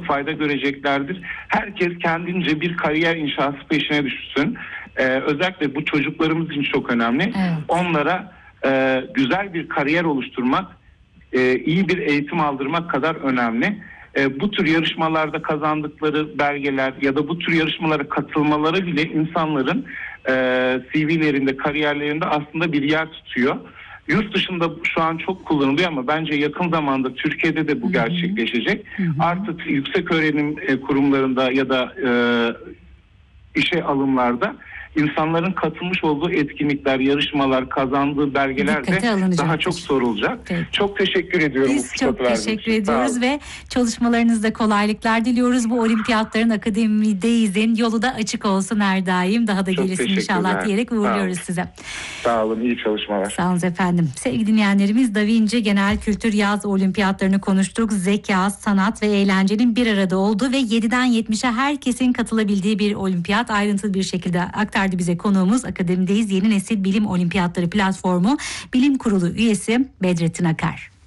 fayda göreceklerdir. Herkes kendince bir kariyer inşası peşine düşsün. Özellikle bu çocuklarımız için çok önemli. Evet. Onlara güzel bir kariyer oluşturmak, iyi bir eğitim aldırmak kadar önemli. Bu tür yarışmalarda kazandıkları belgeler ya da bu tür yarışmalara katılmaları bile insanların CV'lerinde, kariyerlerinde aslında bir yer tutuyor. Yurt dışında şu an çok kullanılıyor ama bence yakın zamanda Türkiye'de de bu gerçekleşecek. Artık yüksek öğrenim kurumlarında ya da işe alımlarda insanların katılmış olduğu etkinlikler, yarışmalar, kazandığı belgeler de daha çok sorulacak. Evet. Çok teşekkür ediyorum. Biz çok teşekkür ediyoruz ve çalışmalarınızda kolaylıklar diliyoruz. Bu olimpiyatların Akademideyiz'in yolu da açık olsun her daim. Daha da gelirsin inşallah diyerek uğurluyoruz size. Sağ olun, iyi çalışmalar. Sağ olun efendim. Sevgili dinleyenlerimiz, Da Vinci Genel Kültür Yaz Olimpiyatlarını konuştuk. Zeka, sanat ve eğlencenin bir arada olduğu ve 7'den 70'e herkesin katılabildiği bir olimpiyat, ayrıntılı bir şekilde aktardı bize konuğumuz. Akademideyiz Yeni Nesil Bilim Olimpiyatları Platformu Bilim Kurulu üyesi Bedrettin Akar.